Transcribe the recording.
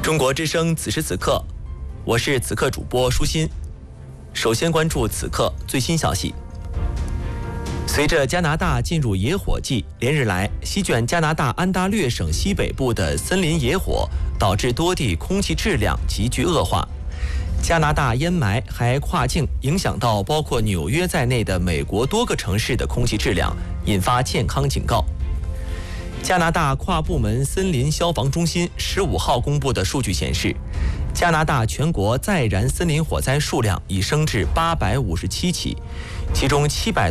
中国之声此时此刻，我是此刻主播舒心。首先关注此刻最新消息。随着加拿大进入野火季，连日来席卷加拿大安大略省西北部的森林野火，导致多地空气质量急剧恶化。加拿大烟霾还跨境影响到包括纽约在内的美国多个城市的空气质量，引发健康警告。加拿大跨部门森林消防中心15号公布的数据显示，加拿大全国在燃森林火灾数量已升至857起，其中700